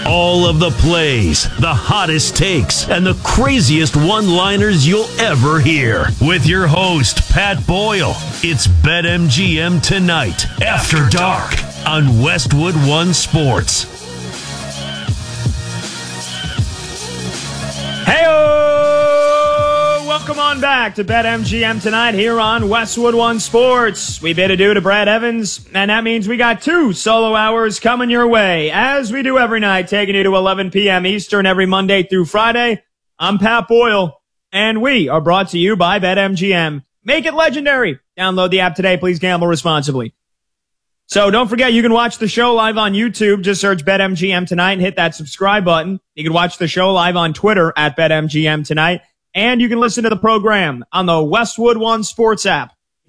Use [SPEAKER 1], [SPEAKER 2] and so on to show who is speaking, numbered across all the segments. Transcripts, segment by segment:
[SPEAKER 1] All of the plays, the hottest takes, and the craziest one-liners you'll ever hear. With your host, Pat Boyle. It's BetMGM Tonight, After Dark, on Westwood One Sports.
[SPEAKER 2] Hey-o! Welcome on back to BetMGM Tonight here on Westwood One Sports. We bid adieu to Brad Evans, and that means we got 2 solo hours coming your way, as we do every night, taking you to 11 p.m. Eastern every Monday through Friday. I'm Pat Boyle, and we are brought to you by BetMGM. Make it legendary. Download the app today. Please gamble responsibly. So don't forget, you can watch the show live on YouTube. Just search BetMGM Tonight and hit that subscribe button. You can watch the show live on Twitter at BetMGM Tonight. And you can listen to the program on the Westwood One Sports app,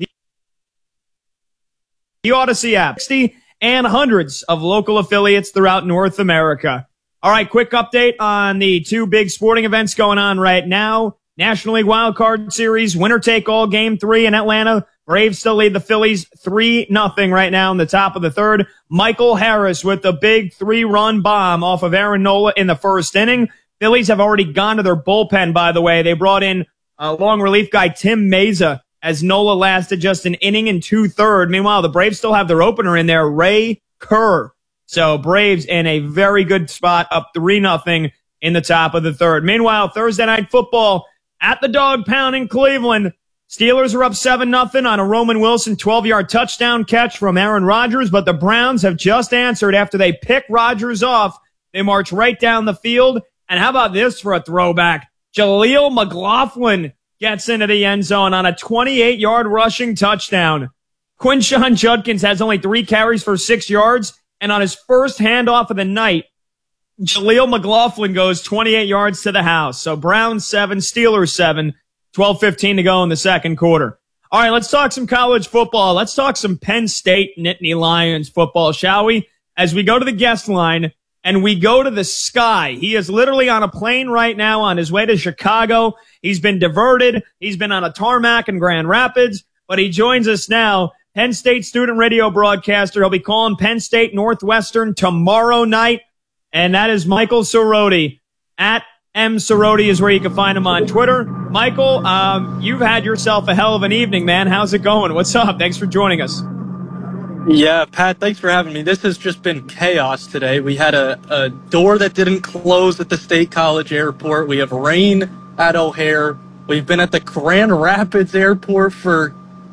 [SPEAKER 2] the Odyssey app, 60 and hundreds of local affiliates throughout North America. All right, quick update on the 2 big sporting events going on right now. National League Wild Card Series, winner-take-all Game 3 in Atlanta. Braves still lead the Phillies 3-0 right now in the top of the third. Michael Harris with the big 3-run bomb off of Aaron Nola in the first inning. Phillies have already gone to their bullpen, by the way. They brought in long relief guy Tim Meza as Nola lasted just an inning and 2/3. Meanwhile, the Braves still have their opener in there, Ray Kerr. So Braves in a very good spot, up 3-0 in the top of the third. Meanwhile, Thursday Night Football at the Dog Pound in Cleveland. Steelers are up 7-0 on a Roman Wilson 12-yard touchdown catch from Aaron Rodgers, but the Browns have just answered after they pick Rodgers off. They march right down the field. And how about this for a throwback? Jaleel McLaughlin gets into the end zone on a 28-yard rushing touchdown. Quinshon Judkins has only 3 carries for 6 yards, and on his first handoff of the night, Jaleel McLaughlin goes 28 yards to the house. So Browns 7, Steelers 7. 12:15 to go in the second quarter. All right, let's talk some college football. Let's talk some Penn State Nittany Lions football, shall we? As we go to the guest line and we go to the sky. He is literally on a plane right now on his way to Chicago. He's been diverted. He's been on a tarmac in Grand Rapids, but he joins us now. Penn State student radio broadcaster. He'll be calling Penn State Northwestern tomorrow night, and that is Michael Soroti at M. Soroti is where you can find him on Twitter. Michael, you've had yourself a hell of an evening, man. How's it going? What's up? Thanks for joining us.
[SPEAKER 3] Yeah, Pat, thanks for having me. This has just been chaos today. We had a door that didn't close at the State College Airport. We have rain at O'Hare. We've been at the Grand Rapids Airport for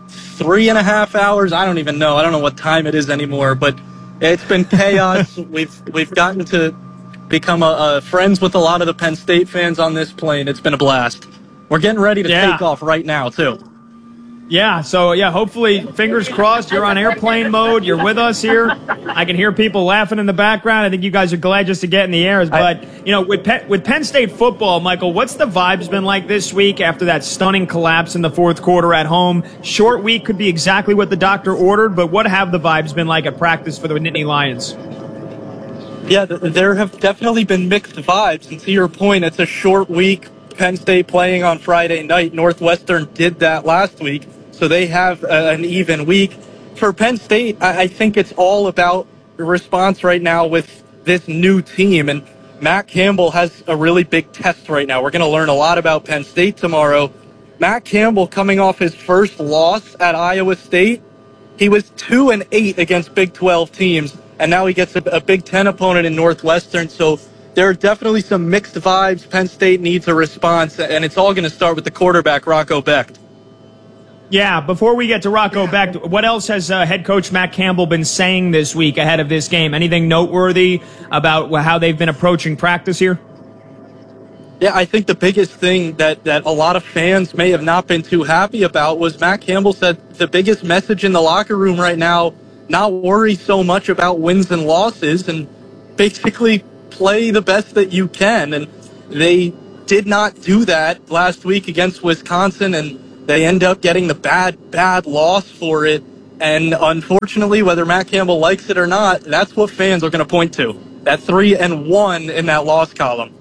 [SPEAKER 3] 3.5 hours. I don't even know. I don't know what time it is anymore, but it's been chaos. We've gotten to become friends with a lot of the Penn State fans on this plane. It's been a blast. We're getting ready to take off right now, too.
[SPEAKER 2] Yeah, so, hopefully, fingers crossed, you're on airplane mode. You're with us here. I can hear people laughing in the background. I think you guys are glad just to get in the air. But, with Penn State football, Michael, what's the vibes been like this week after that stunning collapse in the fourth quarter at home? Short week could be exactly what the doctor ordered, but what have the vibes been like at practice for the Nittany Lions?
[SPEAKER 3] Yeah, there have definitely been mixed vibes. And to your point, it's a short week. Penn State playing on Friday night. Northwestern did that last week, so they have an even week. For Penn State, I think it's all about the response right now with this new team. And Matt Campbell has a really big test right now. We're going to learn a lot about Penn State tomorrow. Matt Campbell coming off his first loss at Iowa State. He was 2-8 against Big 12 teams. And now he gets a Big Ten opponent in Northwestern. So there are definitely some mixed vibes. Penn State needs a response, and it's all going to start with the quarterback, Rocco Becht.
[SPEAKER 2] Yeah, before we get to Rocco Becht, what else has head coach Matt Campbell been saying this week ahead of this game? Anything noteworthy about how they've been approaching practice here?
[SPEAKER 3] Yeah, I think the biggest thing that a lot of fans may have not been too happy about was Matt Campbell said the biggest message in the locker room right now, not worry so much about wins and losses and basically play the best that you can. And they did not do that last week against Wisconsin, and they end up getting the bad loss for it. And unfortunately, whether Matt Campbell likes it or not, that's what fans are going to point to. That 3-1 in that loss column.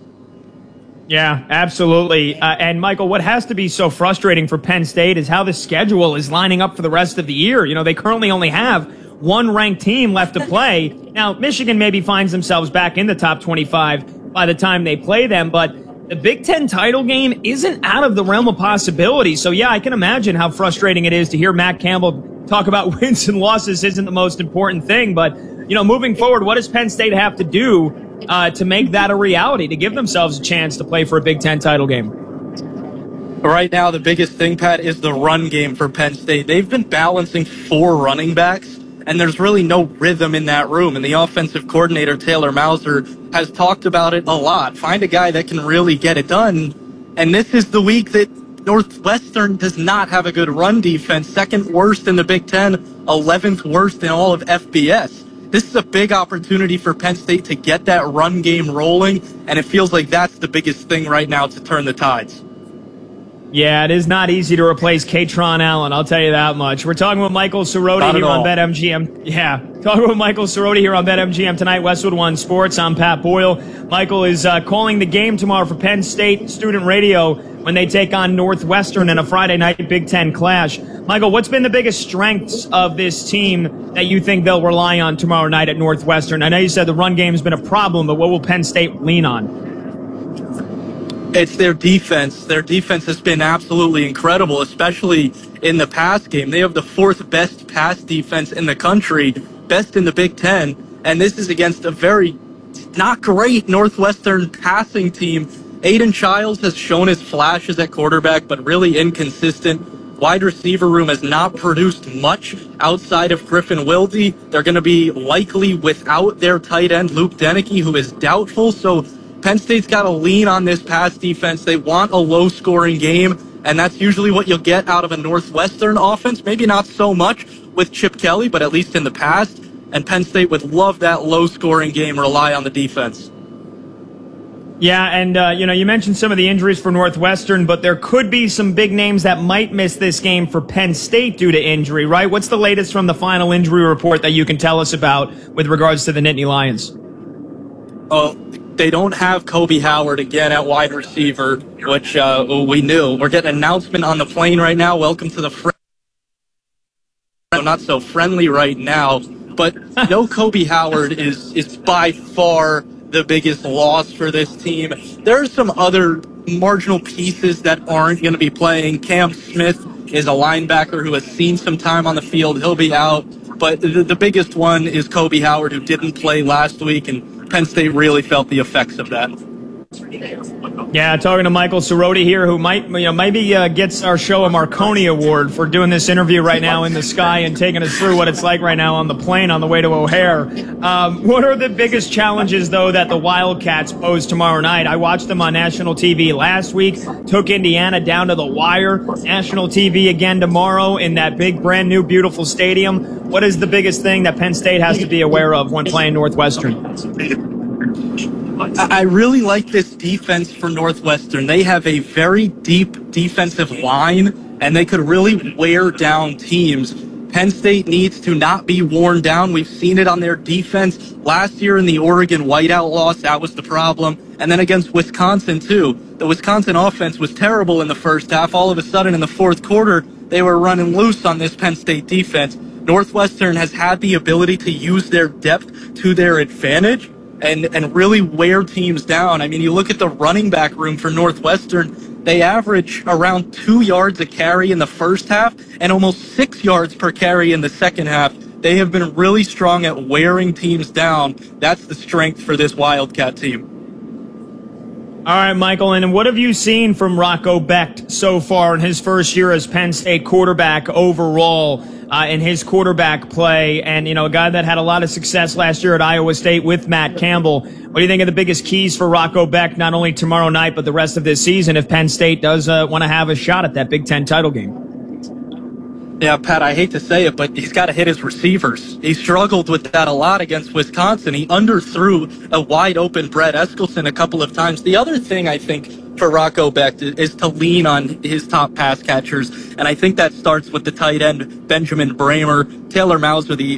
[SPEAKER 2] Yeah, absolutely. And Michael, what has to be so frustrating for Penn State is how the schedule is lining up for the rest of the year. They currently only have one ranked team left to play. Now, Michigan maybe finds themselves back in the top 25 by the time they play them, but the Big Ten title game isn't out of the realm of possibility. So, yeah, I can imagine how frustrating it is to hear Matt Campbell talk about wins and losses isn't the most important thing. But, you know, moving forward, what does Penn State have to do to make that a reality, to give themselves a chance to play for a Big Ten title game?
[SPEAKER 3] Right now, the biggest thing, Pat, is the run game for Penn State. They've been balancing 4 running backs, and there's really no rhythm in that room. And the offensive coordinator, Taylor Mauser, has talked about it a lot. Find a guy that can really get it done. And this is the week that Northwestern does not have a good run defense. 2nd worst in the Big Ten, 11th worst in all of FBS. This is a big opportunity for Penn State to get that run game rolling, and it feels like that's the biggest thing right now to turn the tides.
[SPEAKER 2] Yeah, it is not easy to replace Katron Allen, I'll tell you that much. We're talking with Michael Cerroti here on BetMGM. Yeah, talking with Michael Cerroti here on BetMGM tonight, Westwood One Sports. I'm Pat Boyle. Michael is calling the game tomorrow for Penn State Student Radio when they take on Northwestern in a Friday night Big Ten clash. Michael, what's been the biggest strengths of this team that you think they'll rely on tomorrow night at Northwestern? I know you said the run game's been a problem, but what will Penn State lean on?
[SPEAKER 3] It's their defense. Their defense has been absolutely incredible, especially in the pass game. They have the 4th best pass defense in the country, best in the Big Ten, and this is against a very not great Northwestern passing team. Aiden Childs has shown his flashes at quarterback, but really inconsistent. Wide receiver room has not produced much outside of Griffin Wilde. They're going to be likely without their tight end, Luke Denicky, who is doubtful, so Penn State's got to lean on this pass defense. They want a low-scoring game, and that's usually what you'll get out of a Northwestern offense. Maybe not so much with Chip Kelly, but at least in the past. And Penn State would love that low-scoring game, rely on the defense.
[SPEAKER 2] Yeah, and, you mentioned some of the injuries for Northwestern, but there could be some big names that might miss this game for Penn State due to injury, right? What's the latest from the final injury report that you can tell us about with regards to the Nittany Lions?
[SPEAKER 3] They don't have Kobe Howard again at wide receiver, which we knew. We're getting an announcement on the plane right now. Welcome to the not so friendly right now, but no Kobe Howard is by far the biggest loss for this team. There are some other marginal pieces that aren't going to be playing. Cam Smith is a linebacker who has seen some time on the field. He'll be out. But the biggest one is Kobe Howard, who didn't play last week, and Penn State really felt the effects of that.
[SPEAKER 2] Yeah, talking to Michael Cerroti here, who maybe gets our show a Marconi Award for doing this interview right now in the sky and taking us through what it's like right now on the plane on the way to O'Hare. What are the biggest challenges, though, that the Wildcats pose tomorrow night? I watched them on national TV last week, took Indiana down to the wire. National TV again tomorrow in that big, brand new, beautiful stadium. What is the biggest thing that Penn State has to be aware of when playing Northwestern?
[SPEAKER 3] I really like this defense for Northwestern. They have a very deep defensive line, and they could really wear down teams. Penn State needs to not be worn down. We've seen it on their defense last year in the Oregon whiteout loss. That was the problem. And then against Wisconsin, too. The Wisconsin offense was terrible in the first half. All of a sudden, in the fourth quarter, they were running loose on this Penn State defense. Northwestern has had the ability to use their depth to their advantage and really wear teams down. I mean, you look at the running back room for Northwestern, they average around 2 yards a carry in the first half and almost 6 yards per carry in the second half. They have been really strong at wearing teams down. That's the strength for this Wildcat team.
[SPEAKER 2] All right, Michael, and what have you seen from Rocco Becht so far in his first year as Penn State quarterback overall in his quarterback play? And, a guy that had a lot of success last year at Iowa State with Matt Campbell. What do you think are the biggest keys for Rocco Becht, not only tomorrow night, but the rest of this season if Penn State does want to have a shot at that Big Ten title game?
[SPEAKER 3] Yeah, Pat, I hate to say it, but he's got to hit his receivers. He struggled with that a lot against Wisconsin. He underthrew a wide-open Brett Eskelson a couple of times. The other thing, I think, for Rocco Becht is to lean on his top pass catchers, and I think that starts with the tight end, Benjamin Bramer. Taylor Mauser, the